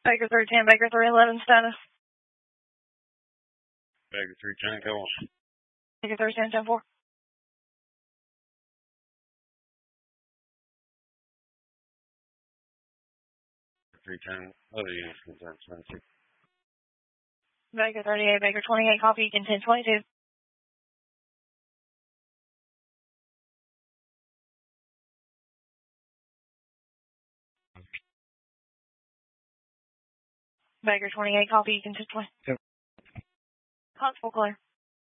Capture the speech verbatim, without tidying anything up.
Baker three ten, Baker three eleven status. Baker three ten, go on. Baker three ten, ten four. three ten, other units concerned, twenty-two. Baker thirty-eight, Baker twenty-eight, copy, Eaton ten twenty-two. Baker twenty-eight, copy, Eaton ten twenty. Yep. Constable clear.